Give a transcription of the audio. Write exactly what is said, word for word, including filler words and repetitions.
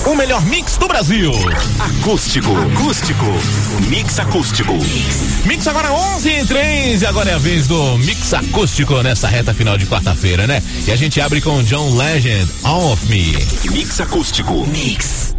O melhor mix do Brasil. Acústico. Acústico. Mix acústico. Mix, mix agora onze e três. E agora é a vez do mix acústico nessa reta final de quarta-feira, né? E a gente abre com John Legend, All of Me. Mix acústico. Mix.